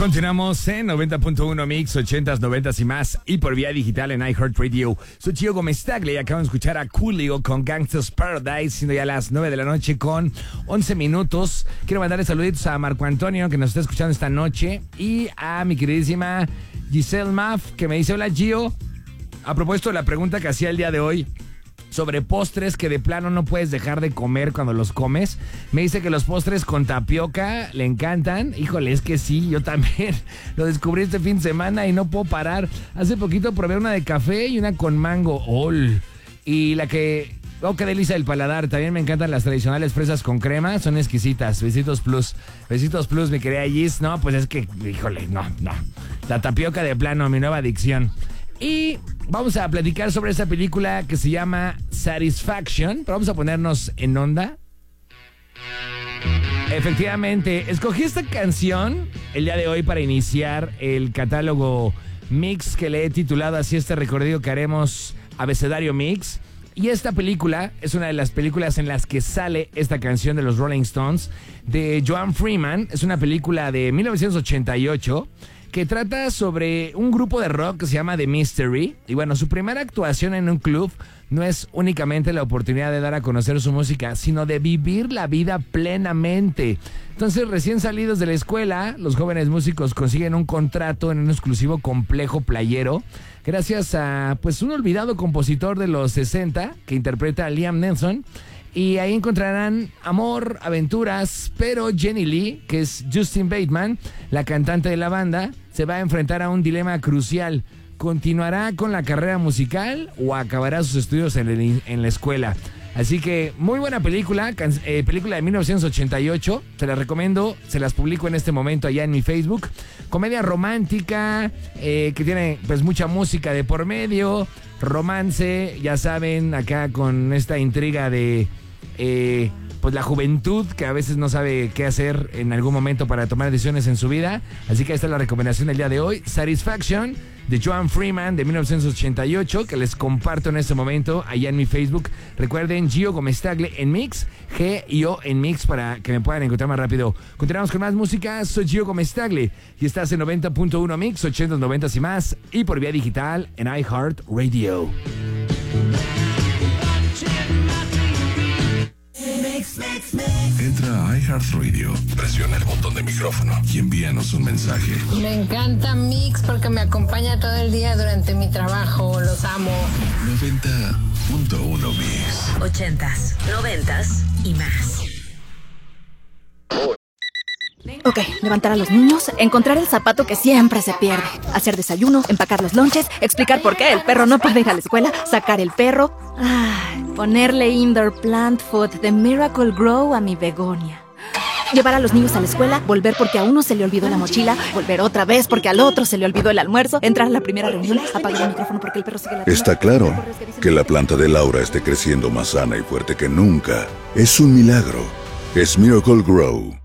Continuamos en 90.1 Mix, 80s, 90s y más, y por vía digital en iHeartRadio. Soy Gio Gómez Tagle y acaban de escuchar a Coolio con Gangsta's Paradise, siendo ya las 9 de la noche con 11 minutos. Quiero mandarle saluditos a Marco Antonio, que nos está escuchando esta noche, y a mi queridísima Giselle Maff, que me dice: hola Gio, a propósito de la pregunta que hacía el día de hoy sobre postres que de plano no puedes dejar de comer cuando los comes. Me dice que los postres con tapioca le encantan. Híjole, es que sí, yo también lo descubrí este fin de semana y no puedo parar. Hace poquito probé una de café y una con mango. Y la que... Oh, qué delicia del paladar. También me encantan las tradicionales fresas con crema. Son exquisitas. Besitos plus. Besitos plus, mi querida Gis. No, pues es que, híjole, no. La tapioca de plano, mi nueva adicción. Y vamos a platicar sobre esta película que se llama Satisfaction. Pero vamos a ponernos en onda. Efectivamente, escogí esta canción el día de hoy para iniciar el catálogo Mix que le he titulado así este recorrido que haremos Abecedario Mix. Y esta película es una de las películas en las que sale esta canción de los Rolling Stones de Joan Freeman. Es una película de 1988 que trata sobre un grupo de rock que se llama The Mystery. Y bueno, su primera actuación en un club no es únicamente la oportunidad de dar a conocer su música, sino de vivir la vida plenamente. Entonces, recién salidos de la escuela, los jóvenes músicos consiguen un contrato en un exclusivo complejo playero, gracias a pues un olvidado compositor de los 60 que interpreta a Liam Neeson. Y ahí encontrarán amor, aventuras, pero Jenny Lee, que es Justin Bateman, la cantante de la banda, se va a enfrentar a un dilema crucial. ¿Continuará con la carrera musical o acabará sus estudios en la escuela? Así que muy buena película, película de 1988, se las recomiendo, se las publico en este momento allá en mi Facebook. Comedia romántica, que tiene pues mucha música de por medio, romance, ya saben, acá con esta intriga de pues la juventud que a veces no sabe qué hacer en algún momento para tomar decisiones en su vida. Así que esta es la recomendación del día de hoy, Satisfaction, de Joan Freeman, de 1988, que les comparto en este momento allá en mi Facebook. Recuerden, Gio Gómez Tagle en Mix, G-I-O en Mix, para que me puedan encontrar más rápido. Continuamos con más música. Soy Gio Gómez Tagle y estás en 90.1 Mix, 80s, 90s y más, y por vía digital en iHeartRadio. Entra a iHeartRadio, presiona el botón de micrófono y envíanos un mensaje. Me encanta Mix porque me acompaña todo el día durante mi trabajo. Los amo. 90.1 Mix. 80s, 90s y más. Ok, levantar a los niños, encontrar el zapato que siempre se pierde, hacer desayuno, empacar los lonches, explicar por qué el perro no puede ir a la escuela, sacar el perro, ponerle indoor plant food de Miracle Grow a mi begonia. Llevar a los niños a la escuela, volver porque a uno se le olvidó la mochila, volver otra vez porque al otro se le olvidó el almuerzo, entrar a la primera reunión, apagar el micrófono porque el perro sigue la... Está claro que la planta de Laura esté creciendo más sana y fuerte que nunca. Es un milagro. Es Miracle Grow.